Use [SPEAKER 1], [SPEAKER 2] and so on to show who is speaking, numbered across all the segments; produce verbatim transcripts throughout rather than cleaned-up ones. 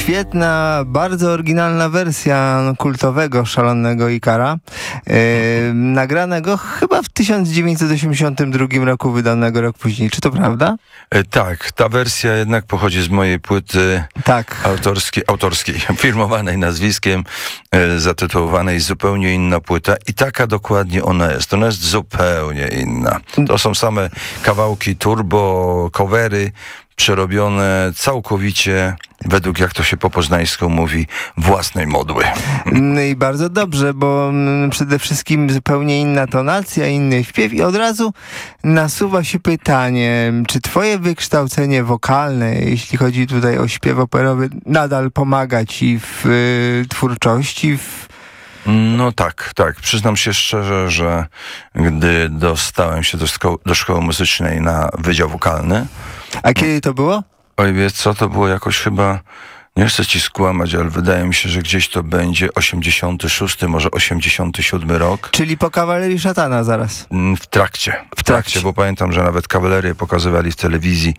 [SPEAKER 1] świetna, bardzo oryginalna wersja kultowego Szalonego Ikara, yy, nagranego chyba w tysiąc dziewięćset osiemdziesiątym drugim roku, wydanego rok później. Czy to prawda?
[SPEAKER 2] E, tak, ta wersja jednak pochodzi z mojej płyty
[SPEAKER 1] tak.
[SPEAKER 2] autorskiej, autorskiej firmowanej nazwiskiem, e, zatytułowanej Zupełnie inna płyta i taka dokładnie ona jest. Ona jest zupełnie inna. To są same kawałki turbo, covery, przerobione całkowicie według, jak to się po poznańsku mówi, własnej modły.
[SPEAKER 1] No i bardzo dobrze, bo przede wszystkim zupełnie inna tonacja, inny śpiew i od razu nasuwa się pytanie, czy twoje wykształcenie wokalne, jeśli chodzi tutaj o śpiew operowy, nadal pomaga ci w y, twórczości, w
[SPEAKER 2] No tak, tak. Przyznam się szczerze, że gdy dostałem się do, szko- do szkoły muzycznej na wydział wokalny.
[SPEAKER 1] A kiedy to było?
[SPEAKER 2] Oj, wiesz co, to było jakoś chyba, nie chcę ci skłamać, ale wydaje mi się, że gdzieś to będzie osiemdziesiąty szósty, może osiemdziesiąty siódmy rok.
[SPEAKER 1] Czyli po Kawalerii Szatana zaraz.
[SPEAKER 2] W trakcie. W
[SPEAKER 1] W
[SPEAKER 2] trakcie,
[SPEAKER 1] trakcie.
[SPEAKER 2] bo pamiętam, że nawet kawalerię pokazywali w telewizji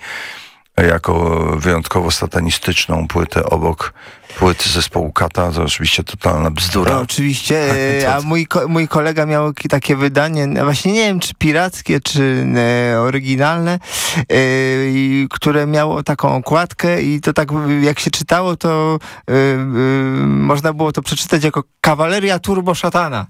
[SPEAKER 2] jako wyjątkowo satanistyczną płytę obok płyty zespołu Kata. To oczywiście totalna bzdura.
[SPEAKER 1] No, oczywiście, e, a mój, ko- mój kolega miał k- takie wydanie, no właśnie nie wiem, czy pirackie, czy e, oryginalne, e, i, które miało taką okładkę i to tak jak się czytało, to e, e, można było to przeczytać jako Kawaleria Turbo Szatana.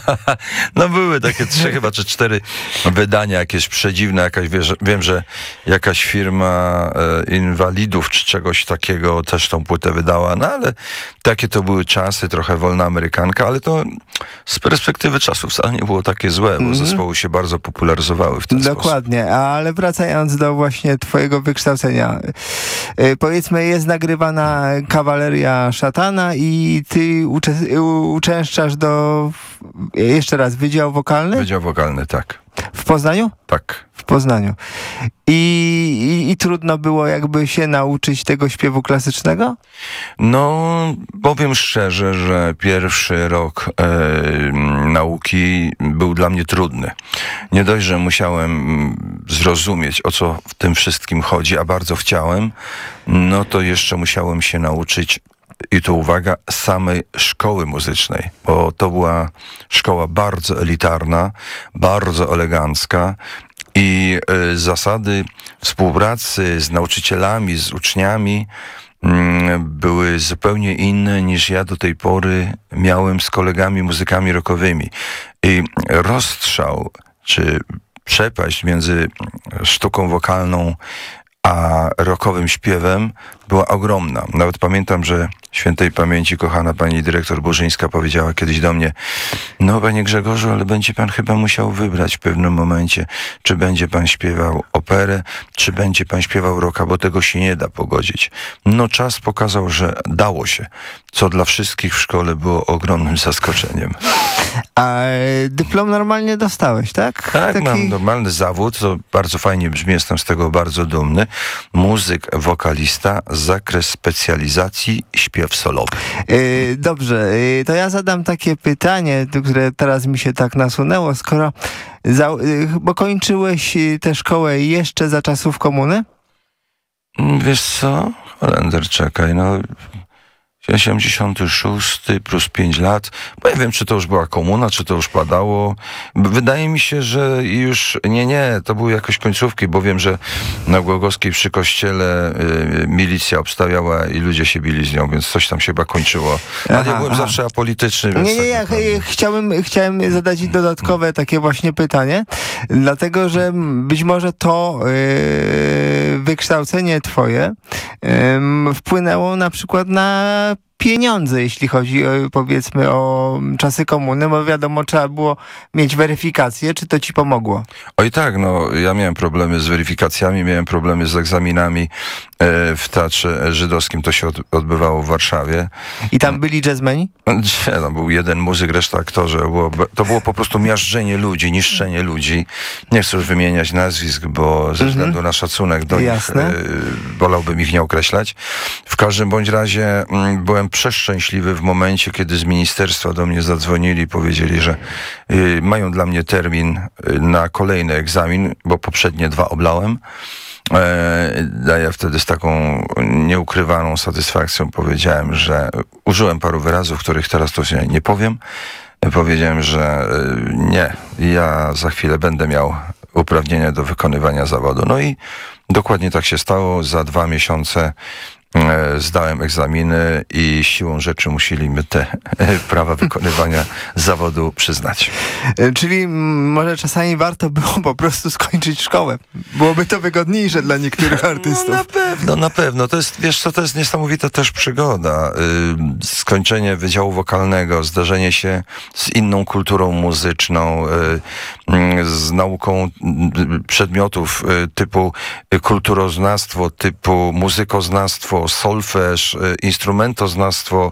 [SPEAKER 2] No były takie trzy chyba, czy cztery wydania, jakieś przedziwne, jakaś, wiesz, wiem, że jakaś firma e, inwalidów, czy czegoś takiego też tą płytę wydała, no ale takie to były czasy, trochę wolna amerykanka, ale to z perspektywy czasu wcale nie było takie złe, bo
[SPEAKER 1] Mm.
[SPEAKER 2] zespoły się bardzo popularyzowały w ten sposób.
[SPEAKER 1] Dokładnie, ale wracając do właśnie twojego wykształcenia. E, powiedzmy, jest nagrywana Kawaleria Szatana i ty ucze- u- uczęszczasz do, jeszcze raz, Wydział Wokalny?
[SPEAKER 2] Wydział wokalny, tak.
[SPEAKER 1] W Poznaniu?
[SPEAKER 2] Tak.
[SPEAKER 1] W Poznaniu. I, i, I trudno było jakby się nauczyć tego śpiewu klasycznego?
[SPEAKER 2] No, powiem szczerze, że pierwszy rok e, nauki był dla mnie trudny. Nie dość, że musiałem zrozumieć, o co w tym wszystkim chodzi, a bardzo chciałem, no to jeszcze musiałem się nauczyć, i tu uwaga, samej szkoły muzycznej, bo to była szkoła bardzo elitarna, bardzo elegancka i y, zasady współpracy z nauczycielami, z uczniami y, były zupełnie inne niż ja do tej pory miałem z kolegami muzykami rockowymi. I rozstrzał, czy przepaść między sztuką wokalną a rockowym śpiewem była ogromna. Nawet pamiętam, że świętej pamięci kochana pani dyrektor Burzyńska powiedziała kiedyś do mnie: no panie Grzegorzu, ale będzie pan chyba musiał wybrać w pewnym momencie, czy będzie pan śpiewał operę, czy będzie pan śpiewał rocka, bo tego się nie da pogodzić. No czas pokazał, że dało się, co dla wszystkich w szkole było ogromnym zaskoczeniem.
[SPEAKER 1] A dyplom normalnie dostałeś, tak?
[SPEAKER 2] Tak,
[SPEAKER 1] Taki...
[SPEAKER 2] mam normalny zawód, to bardzo fajnie brzmi, jestem z tego bardzo dumny. Muzyk, wokalista, zakres specjalizacji, śpiew solowy.
[SPEAKER 1] Yy, dobrze, yy, to ja zadam takie pytanie, które teraz mi się tak nasunęło, skoro za, yy, bo kończyłeś yy, tę szkołę jeszcze za czasów komuny?
[SPEAKER 2] Wiesz co? Holender, czekaj, no... osiemdziesiąty szósty plus pięć lat. Bo ja wiem, czy to już była komuna, czy to już padało. Wydaje mi się, że już... Nie, nie, to były jakoś końcówki, bo wiem, że na Głogowskiej przy kościele y, milicja obstawiała i ludzie się bili z nią, więc coś tam się chyba kończyło. Ale
[SPEAKER 1] Aha,
[SPEAKER 2] ja byłem
[SPEAKER 1] aha.
[SPEAKER 2] zawsze apolityczny, więc...
[SPEAKER 1] Nie, nie,
[SPEAKER 2] tak
[SPEAKER 1] ja
[SPEAKER 2] naprawdę-
[SPEAKER 1] ch- chciałem, chciałem zadać dodatkowe takie właśnie pytanie, dlatego, że być może to yy, wykształcenie twoje yy, wpłynęło na przykład na pieniądze, jeśli chodzi o, powiedzmy o czasy komuny, bo wiadomo, trzeba było mieć weryfikację. Czy to ci pomogło?
[SPEAKER 2] Oj tak, no ja miałem problemy z weryfikacjami, miałem problemy z egzaminami e, w teatrze żydowskim, to się od, odbywało w Warszawie.
[SPEAKER 1] I tam byli jazzmeni?
[SPEAKER 2] Nie, no, był jeden muzyk, reszta aktorzy. Było, to było po prostu miażdżenie ludzi, niszczenie ludzi. Nie chcę już wymieniać nazwisk, bo ze względu na szacunek do
[SPEAKER 1] Jasne.
[SPEAKER 2] nich e, wolałbym ich nie określać. W każdym bądź razie m, byłem przeszczęśliwy w momencie, kiedy z ministerstwa do mnie zadzwonili i powiedzieli, że y, mają dla mnie termin y, na kolejny egzamin, bo poprzednie dwa oblałem. E, ja wtedy z taką nieukrywaną satysfakcją powiedziałem, że użyłem paru wyrazów, których teraz to się nie powiem. Powiedziałem, że nie, ja za chwilę będę miał uprawnienia do wykonywania zawodu. No i dokładnie tak się stało. Za dwa miesiące zdałem egzaminy i siłą rzeczy musieli mi te prawa wykonywania zawodu przyznać.
[SPEAKER 1] Czyli m, może czasami warto było po prostu skończyć szkołę. Byłoby to wygodniejsze dla niektórych artystów.
[SPEAKER 2] No na pewno, na pewno. To jest, wiesz co, to jest niesamowita też przygoda. Yy, skończenie wydziału wokalnego, zdarzenie się z inną kulturą muzyczną, yy, yy, z nauką yy, przedmiotów yy, typu yy, kulturoznawstwo, typu muzykoznawstwo, solfeż, yy, instrumentoznawstwo,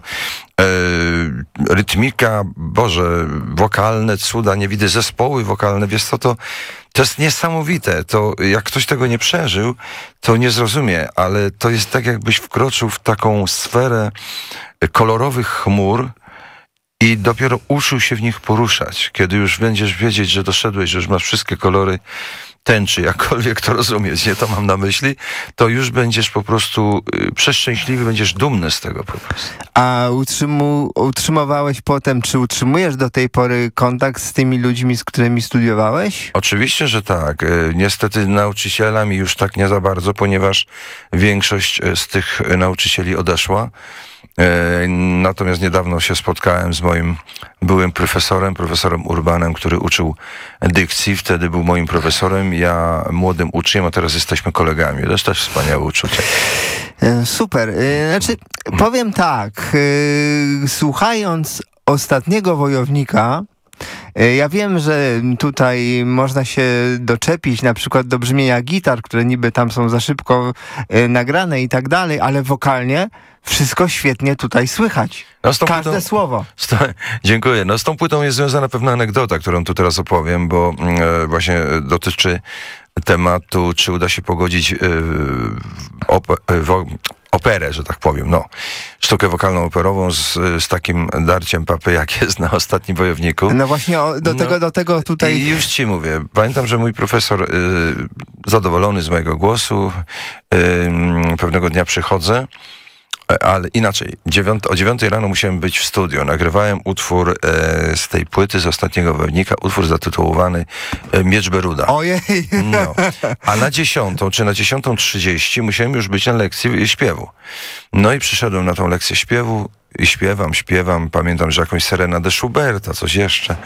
[SPEAKER 2] Yy, rytmika, Boże, wokalne, cuda, nie widzę, zespoły wokalne, wiesz co, to, to jest niesamowite. To jak ktoś tego nie przeżył, to nie zrozumie, ale to jest tak, jakbyś wkroczył w taką sferę kolorowych chmur i dopiero uczył się w nich poruszać. Kiedy już będziesz wiedzieć, że doszedłeś, że już masz wszystkie kolory tęczy, jakkolwiek to rozumieć, nie to mam na myśli, to już będziesz po prostu y, przeszczęśliwy, będziesz dumny z tego po prostu.
[SPEAKER 1] A utrzymu, utrzymowałeś potem, czy utrzymujesz do tej pory kontakt z tymi ludźmi, z którymi studiowałeś?
[SPEAKER 2] Oczywiście, że tak. Y, niestety nauczycielami już tak nie za bardzo, ponieważ większość z tych nauczycieli odeszła. Natomiast niedawno się spotkałem z moim byłym profesorem, profesorem Urbanem, który uczył dykcji. Wtedy był moim profesorem, ja młodym uczniem, a teraz jesteśmy kolegami. To jest też wspaniałe uczucie.
[SPEAKER 1] Super. Znaczy, powiem tak, słuchając Ostatniego Wojownika, ja wiem, że tutaj można się doczepić na przykład do brzmienia gitar, które niby tam są za szybko nagrane i tak dalej, ale wokalnie wszystko świetnie tutaj słychać. No Każde płytą, słowo.
[SPEAKER 2] To, dziękuję. No z tą płytą jest związana pewna anegdota, którą tu teraz opowiem, bo e, właśnie dotyczy tematu, czy uda się pogodzić e, op, e, wo, operę, że tak powiem, no. Sztukę wokalną operową z, z takim darciem papy, jak jest na Ostatnim Wojowniku.
[SPEAKER 1] No właśnie o, do, no, tego, do tego tutaj...
[SPEAKER 2] I już ci mówię. Pamiętam, że mój profesor y, zadowolony z mojego głosu, y, pewnego dnia przychodzę, ale inaczej, dziewiąt, o dziewiątej rano musiałem być w studio. Nagrywałem utwór e, z tej płyty, z Ostatniego Wojownika, utwór zatytułowany e, Miecz Beruda.
[SPEAKER 1] Ojej!
[SPEAKER 2] No. A na dziesiątą, czy na dziesiątą trzydzieści musiałem już być na lekcji śpiewu. No i przyszedłem na tą lekcję śpiewu i śpiewam, śpiewam. Pamiętam, że jakąś serenadę Schuberta, coś jeszcze.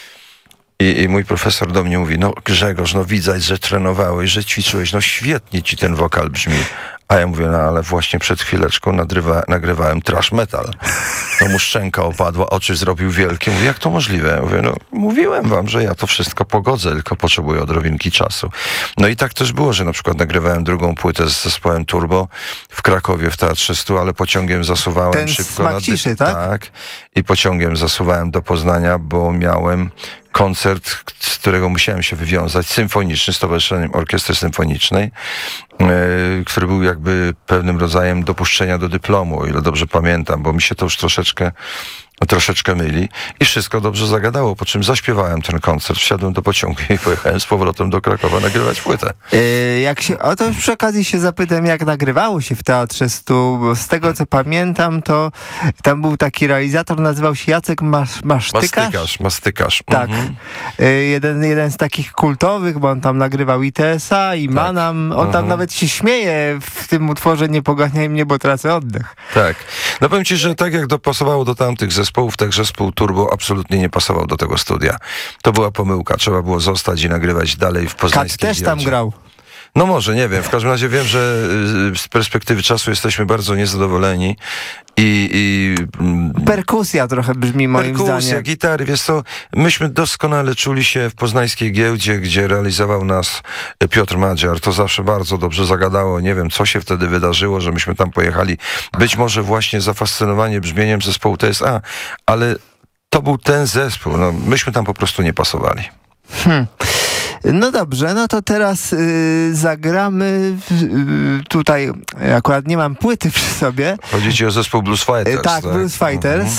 [SPEAKER 2] I, I mój profesor do mnie mówi, no Grzegorz, no widać, że trenowałeś, że ćwiczyłeś, no świetnie ci ten wokal brzmi. A ja mówię, no ale właśnie przed chwileczką nadrywa, nagrywałem thrash metal. No mu szczęka opadła, oczy zrobił wielkie. Mówię, jak to możliwe? Ja mówię, no mówiłem wam, że ja to wszystko pogodzę, tylko potrzebuję odrobinki czasu. No i tak też było, że na przykład nagrywałem drugą płytę z zespołem Turbo w Krakowie w Teatrze Stu, ale pociągiem zasuwałem
[SPEAKER 1] ten
[SPEAKER 2] szybko.
[SPEAKER 1] smak
[SPEAKER 2] na dy-
[SPEAKER 1] ciszy, tak?
[SPEAKER 2] Tak. I pociągiem zasuwałem do Poznania, bo miałem koncert, z którego musiałem się wywiązać, symfoniczny, z Stowarzyszeniem Orkiestry Symfonicznej, yy, który był jakby pewnym rodzajem dopuszczenia do dyplomu, o ile dobrze pamiętam, bo mi się to już troszeczkę troszeczkę myli i wszystko dobrze zagadało, po czym zaśpiewałem ten koncert, wsiadłem do pociągu i pojechałem z powrotem do Krakowa nagrywać płytę.
[SPEAKER 1] Yy, jak się, o to już przy okazji się zapytam, jak nagrywało się w Teatrze Stu, bo z tego co pamiętam, to tam był taki realizator, nazywał się Jacek Mas, Masztykarz.
[SPEAKER 2] Mastykarz, mastykarz.
[SPEAKER 1] Tak.
[SPEAKER 2] Mhm.
[SPEAKER 1] Yy, jeden, jeden z takich kultowych, bo on tam nagrywał i T S A, i tak. Manam. On tam mhm. nawet się śmieje w tym utworze Nie poganiaj mnie, bo tracę oddech.
[SPEAKER 2] Tak. No powiem ci, że tak jak dopasowało do tamtych zespołów, tak zespół Turbo absolutnie nie pasował do tego studia. To była pomyłka. Trzeba było zostać i nagrywać dalej w poznańskiej
[SPEAKER 1] Kat też tam grał.
[SPEAKER 2] No może, nie wiem. W każdym razie wiem, że z perspektywy czasu jesteśmy bardzo niezadowoleni i... i
[SPEAKER 1] perkusja trochę brzmi moim
[SPEAKER 2] perkusja,
[SPEAKER 1] zdaniem.
[SPEAKER 2] Perkusja, gitary, wiesz co, myśmy doskonale czuli się w poznańskiej giełdzie, gdzie realizował nas Piotr Madziar. To zawsze bardzo dobrze zagadało. Nie wiem, co się wtedy wydarzyło, że myśmy tam pojechali. Być może właśnie zafascynowanie brzmieniem zespołu T S A, ale to był ten zespół. No, myśmy tam po prostu nie pasowali.
[SPEAKER 1] Hmm. No dobrze, no to teraz y, zagramy y, tutaj, akurat nie mam płyty przy sobie.
[SPEAKER 2] Chodzi ci o zespół Blues Fighters,
[SPEAKER 1] y, tak,
[SPEAKER 2] tak?
[SPEAKER 1] Blues Fighters.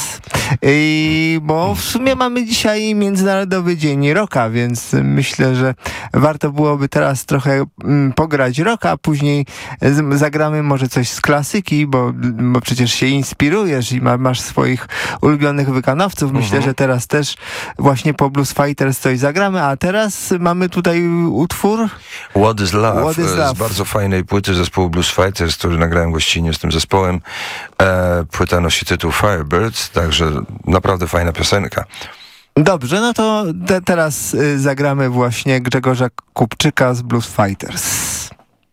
[SPEAKER 1] I bo w sumie mamy dzisiaj Międzynarodowy Dzień Rocka, więc myślę, że warto byłoby teraz trochę mm, pograć rocka, a później z, zagramy może coś z klasyki, bo, bo przecież się inspirujesz i ma, masz swoich ulubionych wykonawców. Myślę,
[SPEAKER 2] Mhm.
[SPEAKER 1] że teraz też właśnie po Blues Fighters coś zagramy, a teraz mamy tutaj utwór
[SPEAKER 2] What is Love,
[SPEAKER 1] What is
[SPEAKER 2] z
[SPEAKER 1] Love?
[SPEAKER 2] bardzo fajnej płyty zespołu Blues Fighters, który nagrałem gościnnie z tym zespołem. E, płyta nosi tytuł Firebirds, także naprawdę fajna piosenka.
[SPEAKER 1] Dobrze, no to te, teraz y, zagramy właśnie Grzegorza Kupczyka z Blues Fighters.